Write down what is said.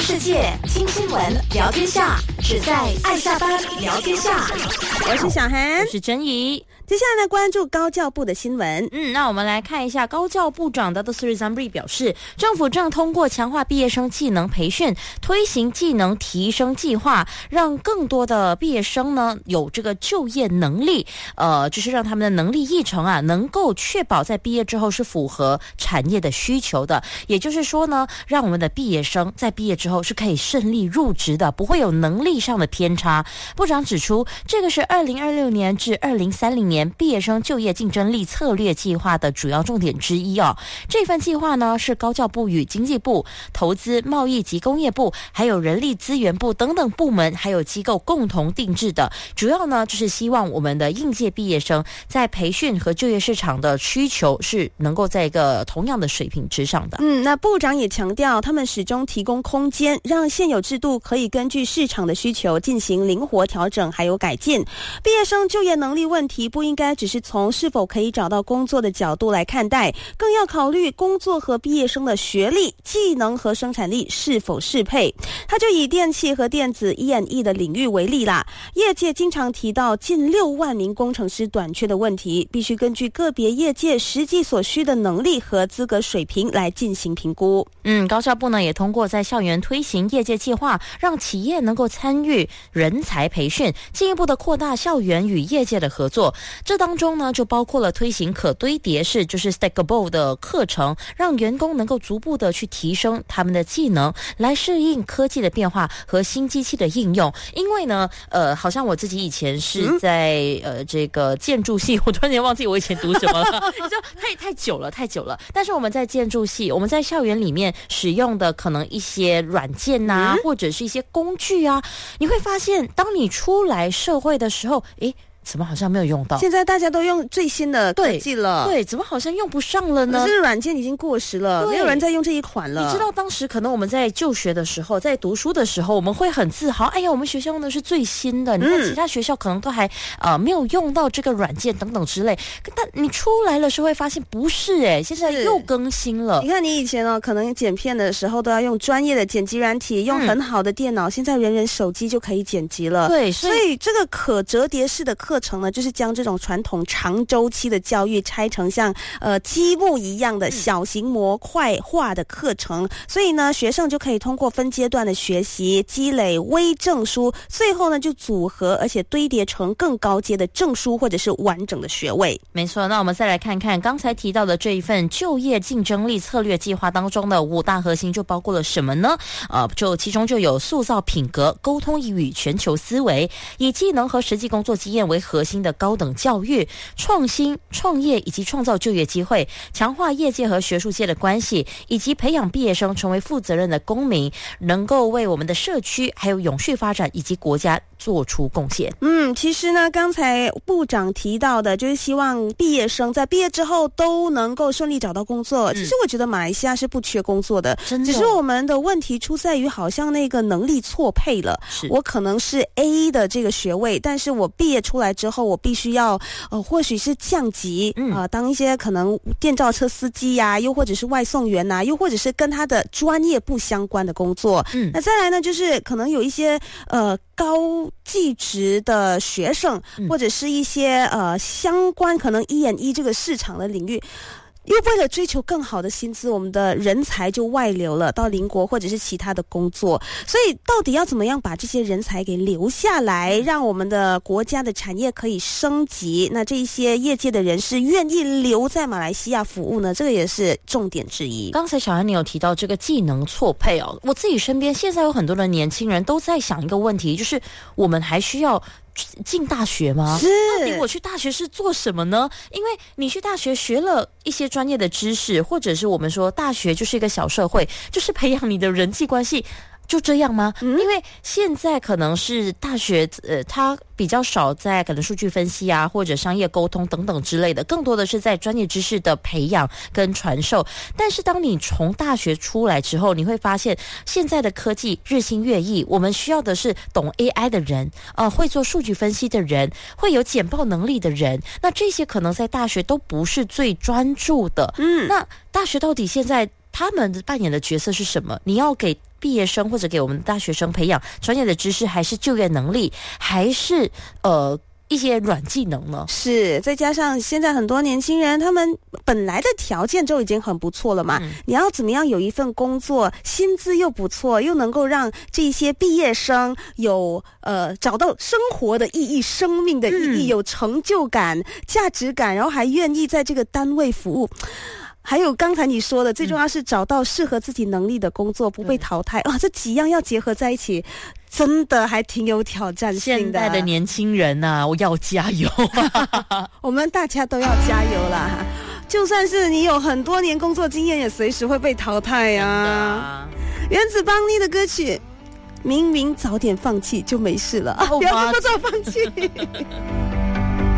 世界，听新闻，聊天下，只在爱下班聊天下。 我是小涵， 我是珍怡。 接下来呢，关注高教部的新闻。 那我们来看一下，高教部长Datuk Seri Zamri表示，政府正通过强化毕业生技能培训，推行技能提升计划，让更多的毕业生呢有这个就业能力，就是让他们的能力议程啊，能够确保在毕业之后是符合产业的需求的。也就是说呢，让我们的毕业生在毕业之后是可以顺利入职的，不会有能力上的偏差。部长指出，这个是2026年至2030年毕业生就业竞争力策略计划的主要重点之一哦。这份计划呢，是高教部与经济部、投资、贸易及工业部，还有人力资源部等等部门还有机构共同定制的。主要呢，就是希望我们的应届毕业生在培训和就业市场的需求是能够在一个同样的水平之上的。 那部长也强调，他们始终提供空间，让现有制度可以根据市场的需求进行灵活调整还有改进。毕业生就业能力问题不应该只是从是否可以找到工作的角度来看待，更要考虑工作和毕业生的学历、技能和生产力是否适配。他就以电气和电子 E&E 的领域为例啦，业界经常提到近6万名工程师短缺的问题，必须根据个别业界实际所需的能力和资格水平来进行评估。 高教部呢也通过在校园推行业界计划，让企业能够参与人才培训，进一步的扩大校园与业界的合作。这当中呢就包括了推行可堆叠式就是 stackable 的课程，让员工能够逐步的去提升他们的技能，来适应科技的变化和新机器的应用。因为呢好像我自己以前是在这个建筑系，我突然间忘记我以前读什么了就太久了。但是我们在建筑系，我们在校园里面使用的可能一些软件啊，或者是一些工具啊，你会发现当你出来社会的时候，怎么好像没有用到？ 现在大家都用最新的科技了， 对，怎么好像用不上了呢？ 可是软件已经过时了，没有人在用这一款了。 你知道当时可能我们在就学的时候，在读书的时候，我们会很自豪，哎呀，我们学校用的是最新的，你看其他学校可能都还没有用到这个软件等等之类。但你出来的时候会发现不是现在又更新了。 你看你以前可能剪片的时候都要用专业的剪辑软体，用很好的电脑，现在人人手机就可以剪辑了。 对， 所以这个可折叠式的课程呢，就是将这种传统长周期的教育拆成像积木一样的小型模块化的课程，所以呢学生就可以通过分阶段的学习积累微证书，最后呢就组合而且堆叠成更高阶的证书或者是完整的学位。 没错，那我们再来看看刚才提到的这一份就业竞争力策略计划当中的5大核心就包括了什么呢？就其中就有塑造品格、沟通与全球思维，以技能和实际工作经验为核心的高等教育、创新、创业以及创造就业机会，强化业界和学术界的关系，以及培养毕业生成为负责任的公民，能够为我们的社区还有永续发展以及国家做出贡献。 其实呢刚才部长提到的就是希望毕业生在毕业之后都能够顺利找到工作。其实我觉得马来西亚是不缺工作的，只是我们的问题出在于好像那个能力错配了。我可能是 A 的这个学位，但是我毕业出来之后我必须要或许是降级当一些可能电召车司机呀，又或者是外送员啊，又或者是跟他的专业不相关的工作。那再来呢就是可能有一些高技职的学生，或者是一些相关可能 E&E 这个市场的领域，又为了追求更好的薪资，我们的人才就外流了到邻国或者是其他的工作。所以到底要怎么样把这些人才给留下来，让我们的国家的产业可以升级，那这一些业界的人士愿意留在马来西亚服务呢？这个也是重点之一。 刚才小安你有提到这个技能错配我自己身边现在有很多的年轻人都在想一个问题，就是我们还需要进大学吗？到底我去大学是做什么呢？因为你去大学学了一些专业的知识，或者是我们说大学就是一个小社会，就是培养你的人际关系，就这样吗？因为现在可能是大学它比较少在可能数据分析啊，或者商业沟通等等之类的，更多的是在专业知识的培养跟传授。但是当你从大学出来之后，你会发现现在的科技日新月异，我们需要的是懂 AI 的人会做数据分析的人，会有简报能力的人，那这些可能在大学都不是最专注的。那大学到底现在他们扮演的角色是什么？你要给毕业生或者给我们大学生培养专业的知识，还是就业能力，还是一些软技能呢？ 是，再加上现在很多年轻人，他们本来的条件就已经很不错了嘛，你要怎么样有一份工作，薪资又不错，又能够让这些毕业生有找到生活的意义、生命的意义，有成就感、价值感，然后还愿意在这个单位服务。还有刚才你说的，最重要是找到适合自己能力的工作，不被淘汰。哇，这几样要结合在一起，真的还挺有挑战性的。 现在的年轻人啊，我要加油我们大家都要加油啦！就算是你有很多年工作经验，也随时会被淘汰啊。原子邦尼的歌曲，明明早点放弃就没事了，不要这么早放弃。